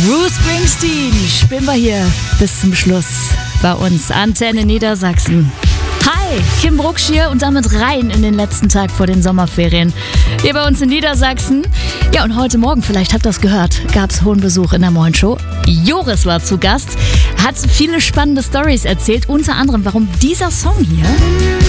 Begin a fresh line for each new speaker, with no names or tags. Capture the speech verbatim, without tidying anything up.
Bruce Springsteen spielen wir hier bis zum Schluss bei uns. Antenne Niedersachsen. Hi, Kim Brucksch hier und damit rein in den letzten Tag vor den Sommerferien. Hier bei uns in Niedersachsen. Ja, und heute Morgen, vielleicht habt ihr das gehört, gab es hohen Besuch in der Moin Show. Joris war zu Gast, hat viele spannende Storys erzählt, unter anderem, warum dieser Song hier